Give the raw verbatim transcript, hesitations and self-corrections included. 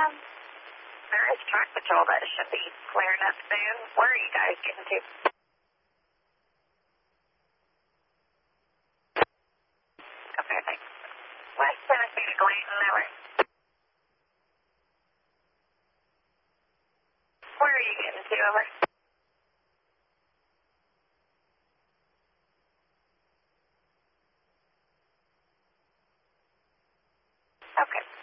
There is truck patrol that should be clearing up soon. Where are you guys getting to? Okay, thanks. West Tennessee to Glanton, over. Where are you getting to, over? Okay.